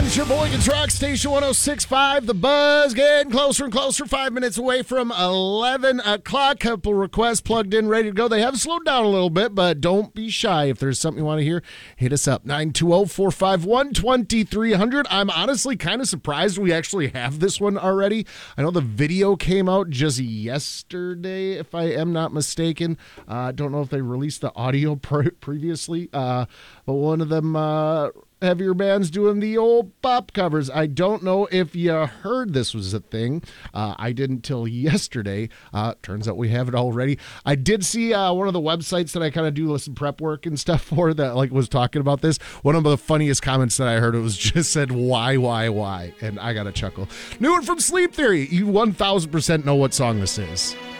It's your boy Gets Rock, Station 106.5. The Buzz getting closer and closer. 5 minutes away from 11 o'clock. Couple requests plugged in, ready to go. They have slowed down a little bit, but don't be shy. If there's something you want to hear, hit us up. 920-451-2300. I'm honestly kind of surprised we actually have this one already. I know the video came out just yesterday, if I am not mistaken. I don't know if they released the audio previously, but one of them heavier bands doing the old pop covers. I don't know if you heard this was a thing. I didn't till yesterday. Turns out we have it already. I did see one of the websites that I kind of do listen prep work and stuff for that was talking about this. One of the funniest comments that I heard, it was just said, why? And I got a chuckle. New one from Sleep Theory. You 1000% know what song this is.